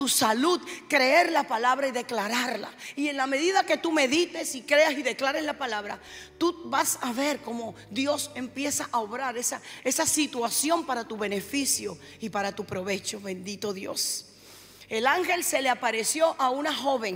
tu salud, creer la palabra y declararla. Y en la medida que tú medites y creas y declares la palabra, tú vas a ver cómo Dios empieza a obrar esa situación para tu beneficio y para tu provecho. Bendito Dios. El ángel se le apareció a una joven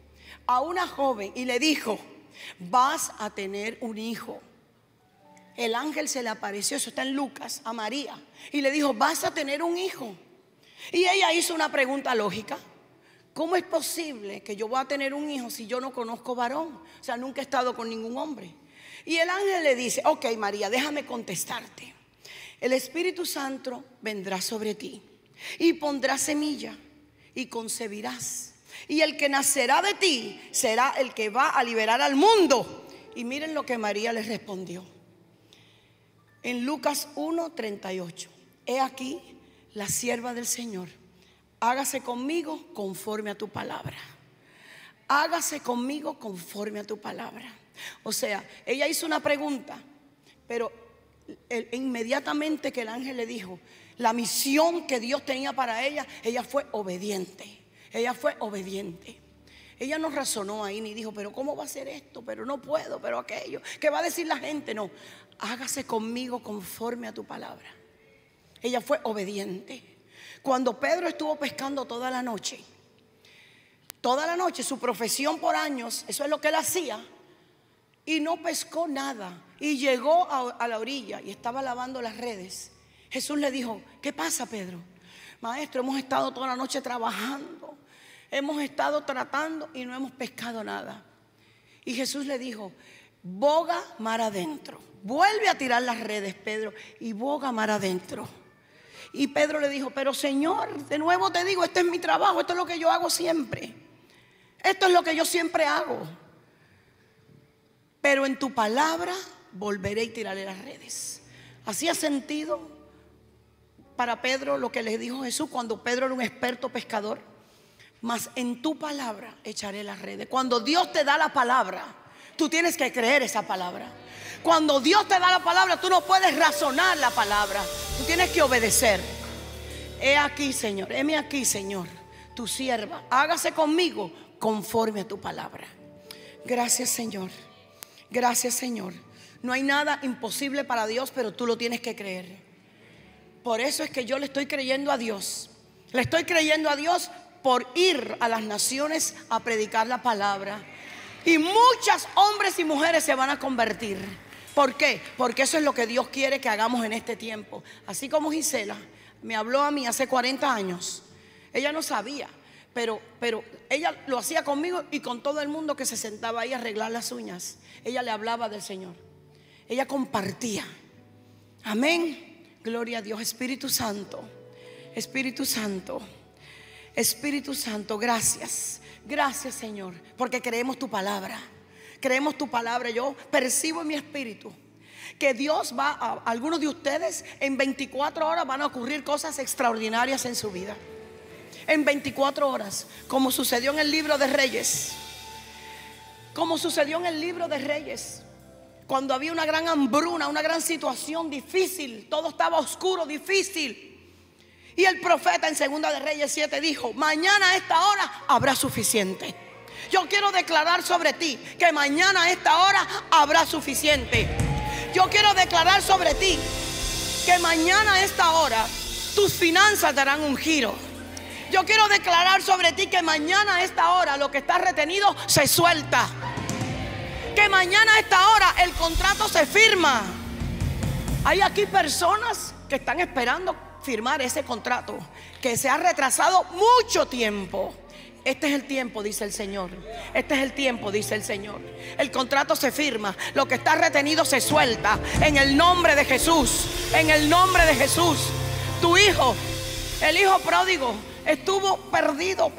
y le dijo: vas a tener un hijo. El ángel se le apareció, eso está en Lucas, a María, y le dijo: vas a tener un hijo. Y ella hizo una pregunta lógica: ¿cómo es posible que yo voy a tener un hijo si yo no conozco varón? O sea, nunca he estado con ningún hombre. Y el ángel le dice: ok, María, déjame contestarte. El Espíritu Santo vendrá sobre ti y pondrá semilla y concebirás, y el que nacerá de ti será el que va a liberar al mundo. Y miren lo que María le respondió en Lucas 1:38: he aquí la sierva del Señor, hágase conmigo conforme a tu palabra. Hágase conmigo conforme a tu palabra. O sea, ella hizo una pregunta, pero inmediatamente que el ángel le dijo la misión que Dios tenía para ella, ella fue obediente. Ella fue obediente. Ella no razonó ahí ni dijo: pero ¿cómo va a ser esto? Pero no puedo, pero aquello, ¿qué va a decir la gente? No, hágase conmigo conforme a tu palabra. Ella fue obediente. Cuando Pedro estuvo pescando toda la noche, su profesión por años, eso es lo que él hacía, y no pescó nada, y llegó a la orilla y estaba lavando las redes. Jesús le dijo: ¿qué pasa, Pedro? Maestro, hemos estado toda la noche trabajando, hemos estado tratando y no hemos pescado nada. Y Jesús le dijo: boga mar adentro. Vuelve a tirar las redes, Pedro, y boga mar adentro. Y Pedro le dijo: pero Señor, de nuevo te digo, este es mi trabajo, esto es lo que yo hago siempre, esto es lo que yo siempre hago. Pero en tu palabra volveré y tiraré las redes. ¿Hacía sentido para Pedro lo que le dijo Jesús cuando Pedro era un experto pescador? Mas en tu palabra echaré las redes. Cuando Dios te da la palabra, tú tienes que creer esa palabra. Cuando Dios te da la palabra, tú no puedes razonar la palabra, tú tienes que obedecer. He aquí, Señor, heme aquí, Señor, tu sierva, hágase conmigo conforme a tu palabra. Gracias, Señor. Gracias, Señor. No hay nada imposible para Dios, pero tú lo tienes que creer. Por eso es que yo le estoy creyendo a Dios. Le estoy creyendo a Dios por ir a las naciones a predicar la palabra. Y muchos hombres y mujeres se van a convertir. ¿Por qué? Porque eso es lo que Dios quiere que hagamos en este tiempo. Así como Gisela me habló a mí hace 40 años. Ella no sabía, pero ella lo hacía conmigo y con todo el mundo que se sentaba ahí a arreglar las uñas. Ella le hablaba del Señor. Ella compartía. Amén. Gloria a Dios. Espíritu Santo, Espíritu Santo, Espíritu Santo, gracias. Gracias, Señor, porque creemos tu palabra. Creemos tu palabra. Yo percibo en mi espíritu que Dios va a algunos de ustedes en 24 horas van a ocurrir cosas extraordinarias en su vida. En 24 horas, como sucedió en el libro de Reyes. Como sucedió en el libro de Reyes, cuando había una gran hambruna, una gran situación difícil, todo estaba oscuro, difícil. Y el profeta en Segunda de Reyes 7 dijo: mañana a esta hora habrá suficiente. Yo quiero declarar sobre ti que mañana a esta hora habrá suficiente. Yo quiero declarar sobre ti que mañana a esta hora tus finanzas darán un giro. Yo quiero declarar sobre ti que mañana a esta hora lo que está retenido se suelta. Que mañana a esta hora el contrato se firma. Hay aquí personas que están esperando firmar ese contrato que se ha retrasado mucho tiempo. Este es el tiempo, dice el Señor. Este es el tiempo, dice el Señor. El contrato se firma, lo que está retenido se suelta. En el nombre de Jesús. En el nombre de Jesús. Tu hijo, el hijo pródigo, estuvo perdido.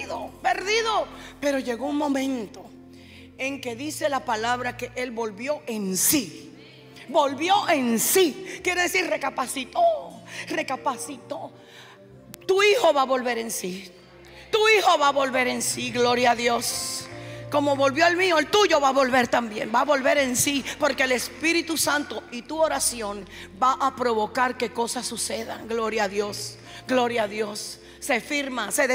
Pero llegó un momento en que dice la palabra que él volvió en sí. Volvió en sí. Quiere decir recapacitó. Tu hijo va a volver en sí. Tu hijo va a volver en sí, gloria a Dios. Como volvió el mío, el tuyo va a volver también. Va a volver en sí, porque el Espíritu Santo y tu oración va a provocar que cosas sucedan. Gloria a Dios, gloria a Dios. Se firma, se